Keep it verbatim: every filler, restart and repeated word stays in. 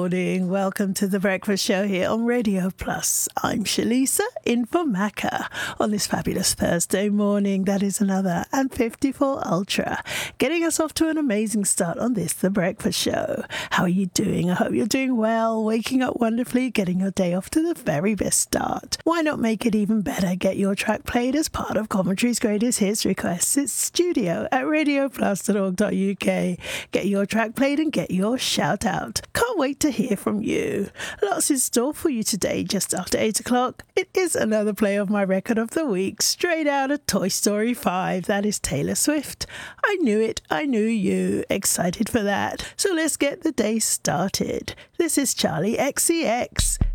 Morning. Welcome to the Breakfast Show here on Radio Plus. I'm Shalisa in for Macca on this fabulous Thursday morning. That is another and fifty-four Ultra, getting us off to an amazing start on this, the Breakfast Show. How are you doing? I hope you're doing well, waking up wonderfully, getting your day off to the very best start. Why not make it even better? Get your track played as part of Commentary's Greatest Hits requests. It's studio at radio plus dot org dot U K. Get your track played and get your shout out. Can't wait to hear from you. Lots in store for you today. Just after eight o'clock, it is another play of my record of the week, straight out of Toy Story five. That is Taylor Swift. I knew it, I knew you. Excited for that. So let's get the day started. This is Charlie X C X.